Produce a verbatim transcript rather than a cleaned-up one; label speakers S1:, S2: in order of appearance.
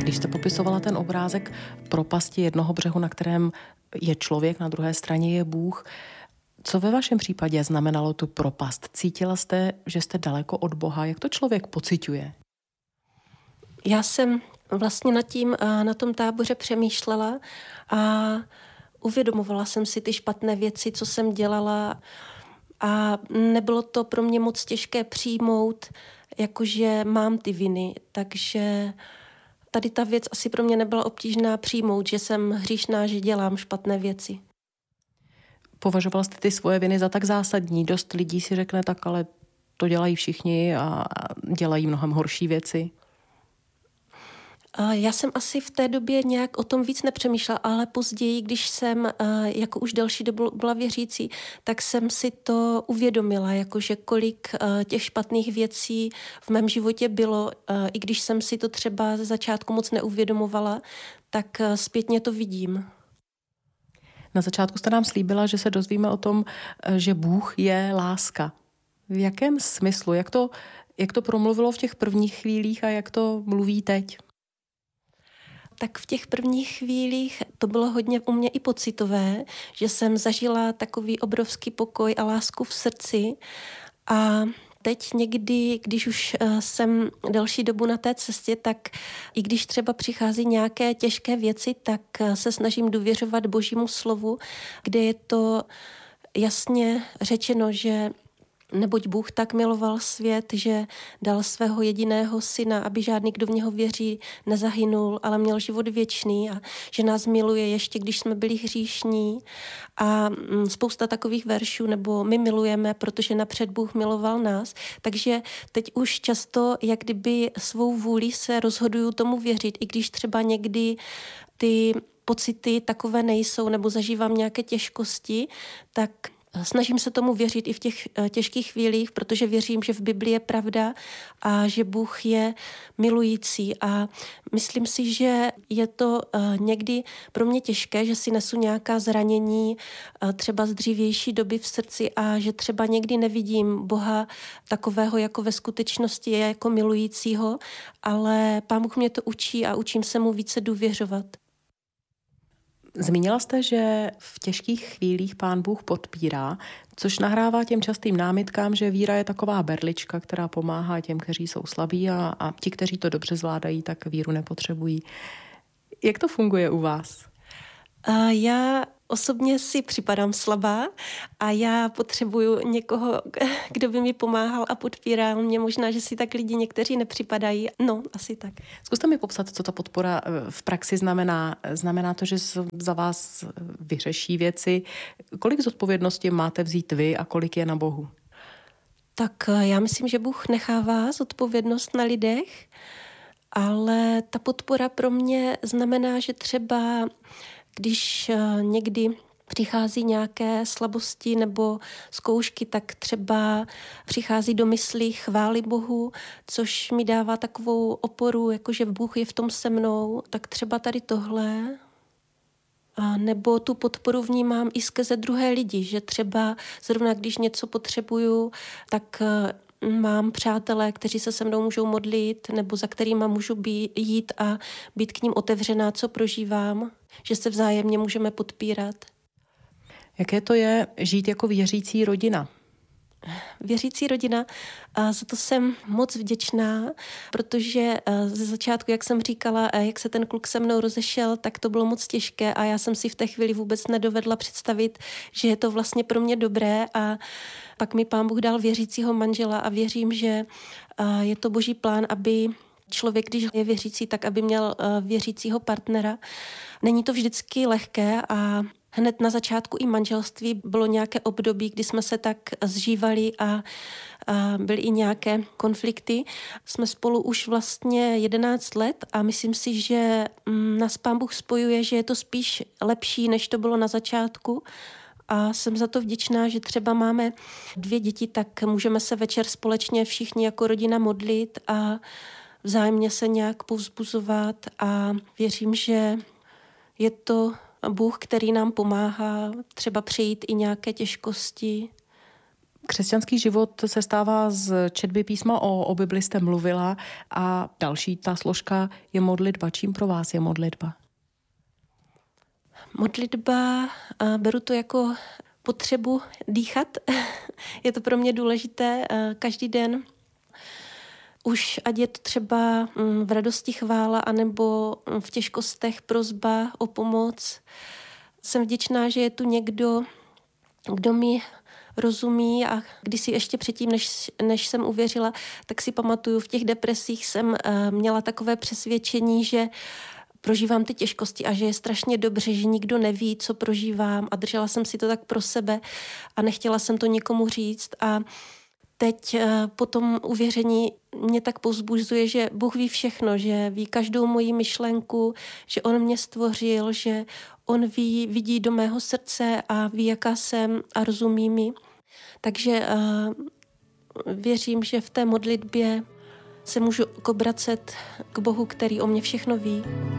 S1: Když jste popisovala ten obrázek propasti jednoho břehu, na kterém je člověk, na druhé straně je Bůh, co ve vašem případě znamenalo tu propast? Cítila jste, že jste daleko od Boha? Jak to člověk pociťuje?
S2: Já jsem vlastně nad tím, na tom táboře přemýšlela a uvědomovala jsem si ty špatné věci, co jsem dělala, a nebylo to pro mě moc těžké přijmout, jakože mám ty viny, takže tady ta věc asi pro mě nebyla obtížná přijmout, že jsem hříšná, že dělám špatné věci.
S1: Považoval jste ty svoje viny za tak zásadní? Dost lidí si řekne tak, ale to dělají všichni a dělají mnohem horší věci.
S2: Já jsem asi v té době nějak o tom víc nepřemýšlela, ale později, když jsem jako už delší dobu byla věřící, tak jsem si to uvědomila, jakože kolik těch špatných věcí v mém životě bylo, i když jsem si to třeba ze začátku moc neuvědomovala, tak zpětně to vidím.
S1: Na začátku jste nám slíbila, že se dozvíme o tom, že Bůh je láska. V jakém smyslu? Jak to, jak to promluvilo v těch prvních chvílích a jak to mluví teď?
S2: Tak v těch prvních chvílích to bylo hodně u mě i pocitové, že jsem zažila takový obrovský pokoj a lásku v srdci. A teď někdy, když už jsem delší dobu na té cestě, tak i když třeba přichází nějaké těžké věci, tak se snažím důvěřovat Božímu slovu, kde je to jasně řečeno, že neboť Bůh tak miloval svět, že dal svého jediného syna, aby žádný, kdo v něho věří, nezahynul, ale měl život věčný, a že nás miluje ještě, když jsme byli hříšní, a spousta takových veršů, nebo my milujeme, protože napřed Bůh miloval nás. Takže teď už často, jak kdyby svou vůli se rozhoduju tomu věřit, i když třeba někdy ty pocity takové nejsou, nebo zažívám nějaké těžkosti, tak snažím se tomu věřit i v těch těžkých chvílích, protože věřím, že v Biblii je pravda a že Bůh je milující. A myslím si, že je to někdy pro mě těžké, že si nesu nějaká zranění třeba z dřívější doby v srdci a že třeba někdy nevidím Boha takového, jako ve skutečnosti je, jako milujícího, ale Pán Bůh mě to učí a učím se mu více důvěřovat.
S1: Zmínila jste, že v těžkých chvílích Pán Bůh podpírá, což nahrává těm častým námitkám, že víra je taková berlička, která pomáhá těm, kteří jsou slabí, a, a ti, kteří to dobře zvládají, tak víru nepotřebují. Jak to funguje u vás?
S2: A já osobně si připadám slabá a já potřebuju někoho, kdo by mi pomáhal a podpíral mě. Možná, že si tak lidi někteří nepřipadají. No, asi tak.
S1: Zkuste mi popsat, co ta podpora v praxi znamená. Znamená to, že za vás vyřeší věci. Kolik zodpovědnosti máte vzít vy a kolik je na Bohu?
S2: Tak já myslím, že Bůh nechává zodpovědnost na lidech, ale ta podpora pro mě znamená, že třeba když někdy přichází nějaké slabosti nebo zkoušky, tak třeba přichází do mysli chvály Bohu, což mi dává takovou oporu, jakože Bůh je v tom se mnou, tak třeba tady tohle. A nebo tu podporu vnímám i skrze druhé lidi, že třeba zrovna když něco potřebuju, tak mám přátelé, kteří se se mnou můžou modlit, nebo za kterýma můžu být, jít a být k ním otevřená, co prožívám, že se vzájemně můžeme podpírat.
S1: Jaké to je žít jako věřící rodina?
S2: Věřící rodina, a za to jsem moc vděčná, protože ze začátku, jak jsem říkala, jak se ten kluk se mnou rozešel, tak to bylo moc těžké a já jsem si v té chvíli vůbec nedovedla představit, že je to vlastně pro mě dobré, a pak mi Pán Bůh dal věřícího manžela a věřím, že je to Boží plán, aby člověk, když je věřící, tak aby měl věřícího partnera. Není to vždycky lehké a hned na začátku i manželství bylo nějaké období, kdy jsme se tak zžívali a, a byly i nějaké konflikty. Jsme spolu už vlastně jedenáct let a myslím si, že nás Pán Bůh spojuje, že je to spíš lepší, než to bylo na začátku. A jsem za to vděčná, že třeba máme dvě děti, tak můžeme se večer společně všichni jako rodina modlit a vzájemně se nějak povzbuzovat, a věřím, že je to Bůh, který nám pomáhá třeba přejít i nějaké těžkosti.
S1: Křesťanský život se stává z četby písma, o, o Bibli jste mluvila, a další ta složka je modlitba. Čím pro vás je modlitba?
S2: Modlitba, beru to jako potřebu dýchat. Je to pro mě důležité každý den. Už ať je to třeba v radosti chvála, anebo v těžkostech prosba o pomoc. Jsem vděčná, že je tu někdo, kdo mi rozumí, a když si ještě předtím, než, než jsem uvěřila, tak si pamatuju, v těch depresích jsem uh, měla takové přesvědčení, že prožívám ty těžkosti a že je strašně dobře, že nikdo neví, co prožívám, a držela jsem si to tak pro sebe a nechtěla jsem to nikomu říct. A teď uh, po tom uvěření mě tak povzbuzuje, že Bůh ví všechno, že ví každou moji myšlenku, že On mě stvořil, že On ví, vidí do mého srdce a ví, jaká jsem, a rozumí mi. Takže uh, věřím, že v té modlitbě se můžu obracet k Bohu, který o mě všechno ví.